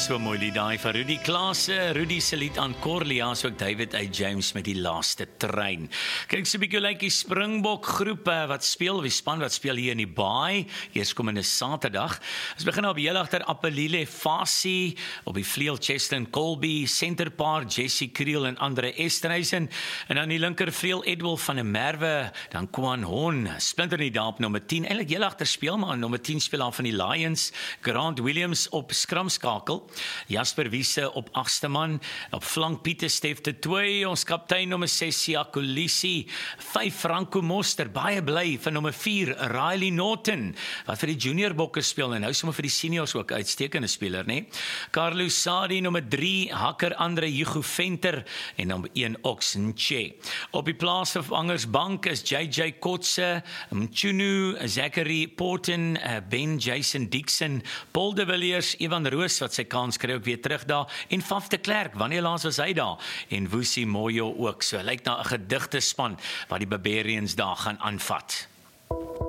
So mooi lied daai van Rudy Klaasse, Rudy se lied aan Corlia, so ook David A. James met die laaste trein. Kyk so 'n bietjie lyk die Springbok groepe wat speel, die span wat speel hier in die Baai, eerskomende Saterdag. Ons begin op heel agter Appelile Fassie, op die vleuel Cheston Colby, centerpaar Jesse Kriel en Andre Esterhuizen, en aan die linker vleuel Edwil van der Merwe, dan Kwan Hon, splinter nie daar op nommer 10, eintlik heel agter speel, maar nommer 10 speel aan van die Lions, Grant Williams op skramskakel, Jasper Wiese op 8ste man, op flank Pieter Steff de Toey, ons kaptein nommer 6 Sia Kolisi, 5 Franco Moster, baie bly van nommer 4 Riley Norton, wat vir die junior bokke speel, en nou sommer vir die seniors ook uitstekende speler, nee? Carlos Sadi nommer 3, Hakker Andre Hugo Venter, en nommer 1 Ox Nche. Op die plaasvervangersbank is JJ Kotse, Mchunu, Zachary Porten, Ben Jason Dixon, Paul de Villiers, Evan Roos wat sy kans kry ook weer terug daar, en Faf de Klerk, wanneer laas was hy daar, en Woesie Moyo ook, so lyk na 'n gedigte span wat die Barbarians daar gaan aanvat.